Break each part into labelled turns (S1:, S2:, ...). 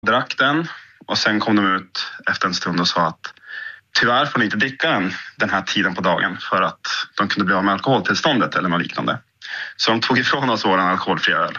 S1: Drack den och sen kom de ut efter en stund och sa att tyvärr får ni inte dricka den här tiden på dagen för att de kunde bli av med alkoholtillståndet eller något liknande. Så de tog ifrån oss våran alkoholfria öl.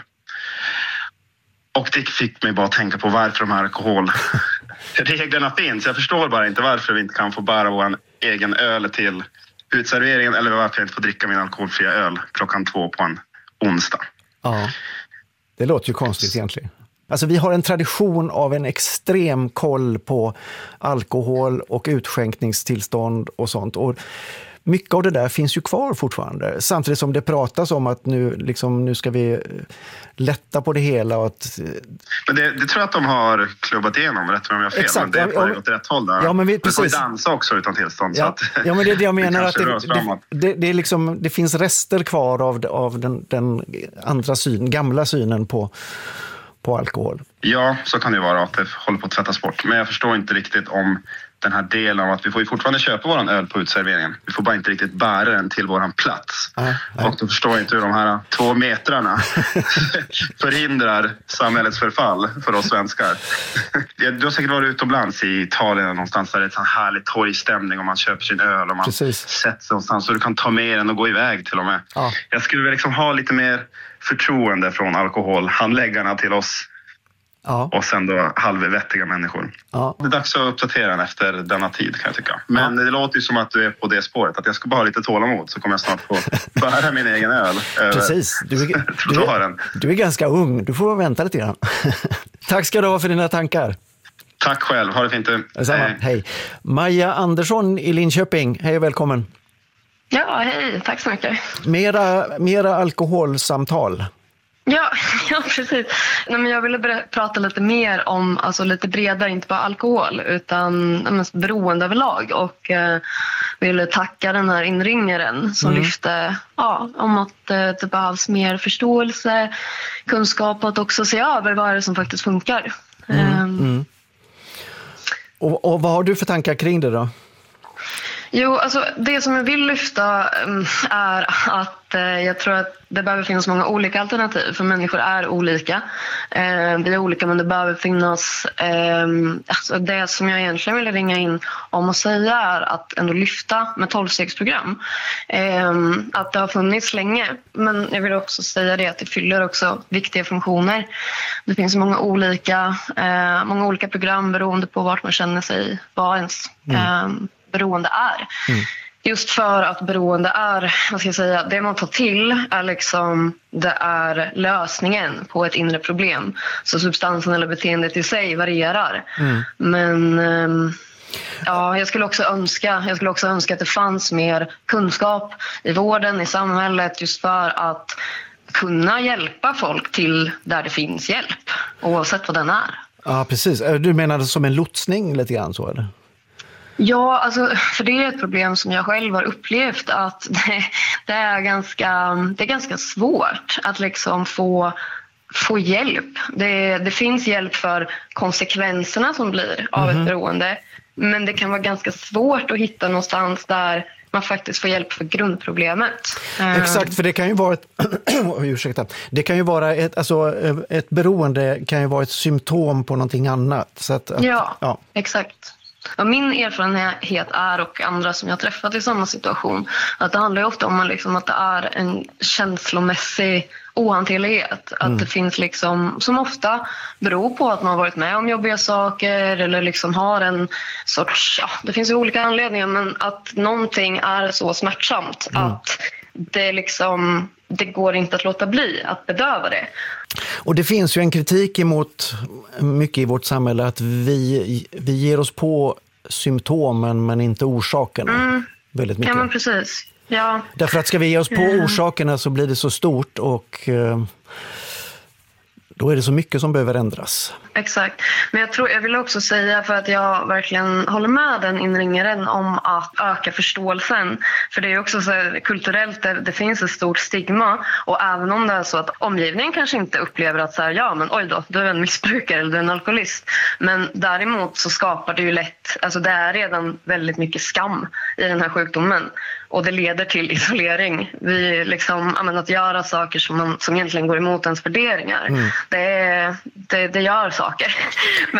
S1: Och det fick mig bara tänka på varför de här alkoholreglerna finns. Jag förstår bara inte varför vi inte kan få bära vår egen öl till utserveringen eller varför jag inte får dricka min alkoholfria öl 2:00 på en onsdag.
S2: Ja, det låter ju konstigt egentligen. Alltså vi har en tradition av en extrem koll på alkohol och utskänkningstillstånd och sånt. Och mycket av det där finns ju kvar fortfarande. Samtidigt som det pratas om att nu ska vi lätta på det hela. Och att...
S1: Men det tror jag att de har klubbat igenom, rätt om jag har fel.
S2: Exakt,
S1: men det är på åt rätt håll där.
S2: Ja, men vi
S1: får ju dansa också utan tillstånd.
S2: Ja,
S1: så att
S2: ja men det är det jag menar. Att det är liksom, det finns rester kvar av den andra gamla synen på alkohol.
S1: Ja, så kan det ju vara att det håller på att tvättas bort. Men jag förstår inte riktigt om den här delen av att vi får ju fortfarande köpa våran öl på utserveringen. Vi får bara inte riktigt bära den till våran plats. Och då förstår jag inte hur de här 2 metrarna förhindrar samhällets förfall för oss svenskar. Du har säkert varit utomlands i Italien någonstans där det är en sån härlig torgstämning och man köper sin öl och man sätter sig någonstans så du kan ta med den och gå iväg till och med. Ja. Jag skulle väl liksom ha lite mer förtroende från alkoholhandläggarna till oss. Ja. Och sen då halvvettiga människor. Ja. Det är dags att uppdatera den efter denna tid kan jag tycka. Men det låter ju som att du är på det spåret. Att jag ska bara ha lite tålamod så kommer jag snart få bära min egen öl.
S2: Precis, du är ganska ung. Du får vänta lite grann. Tack ska du ha för dina tankar.
S1: Tack själv, ha det fint.
S2: Hej. Maja Andersson i Linköping, hej och välkommen.
S3: Ja, hej, tack så mycket.
S2: Mera alkoholsamtal.
S3: Ja, precis. Men jag ville prata lite mer om, alltså lite bredare, inte bara alkohol utan beroende överlag. Och ville tacka den här inringaren som lyfte om att det behövs mer förståelse, kunskap och att också se över vad är det som faktiskt funkar.
S2: Och vad har du för tankar kring det då?
S3: Jo, alltså det som jag vill lyfta är att jag tror att det behöver finnas många olika alternativ, för människor är olika. Vi är olika, men det behöver finnas... alltså det som jag egentligen vill ringa in om och säga är att ändå lyfta med 12-stegsprogram. Att det har funnits länge, men jag vill också säga det att det fyller också viktiga funktioner. Det finns många olika program beroende på vart man känner sig, vad ens beroende är. Just för att beroende är, vad ska jag säga, det man tar till är liksom, det är lösningen på ett inre problem. Så substansen eller beteendet i sig varierar. Men jag skulle också önska att det fanns mer kunskap i vården, i samhället, just för att kunna hjälpa folk till där det finns hjälp, oavsett vad den är. Ja,
S2: precis. Du menar det som en lotsning lite grann så, eller?
S3: Ja, alltså, för det är ett problem som jag själv har upplevt, att det är ganska svårt att liksom få hjälp. Det finns hjälp för konsekvenserna som blir av ett beroende, men det kan vara ganska svårt att hitta någonstans där man faktiskt får hjälp för grundproblemet.
S2: Exakt, för det kan ju vara det kan ju vara ett beroende kan ju vara ett symptom på någonting annat. Så
S3: ja, exakt. Ja, min erfarenhet är, och andra som jag träffat i samma situation, att det handlar ju ofta om att det är en känslomässig ohanterlighet. Att det finns som ofta beror på att man har varit med om jobbiga saker eller har en sorts, det finns ju olika anledningar, men att någonting är så smärtsamt att det går inte att låta bli att bedöva det.
S2: Och det finns ju en kritik emot mycket i vårt samhälle att vi ger oss på symptomen men inte orsakerna. Väldigt mycket.
S3: Ja, men precis. Ja.
S2: Därför att ska vi ge oss på orsakerna så blir det så stort och då är det så mycket som behöver ändras. Exakt.
S3: Men jag vill också säga, för att jag verkligen håller med den inringaren om att öka förståelsen. För det är också så här, kulturellt, det finns ett stort stigma. Och även om det är så att omgivningen kanske inte upplever att men oj då, du är en missbrukare eller du är en alkoholist. Men däremot så skapar det ju lätt, alltså det är redan väldigt mycket skam i den här sjukdomen. Och det leder till isolering. Att göra saker som egentligen går emot ens värderingar. Det gör saker.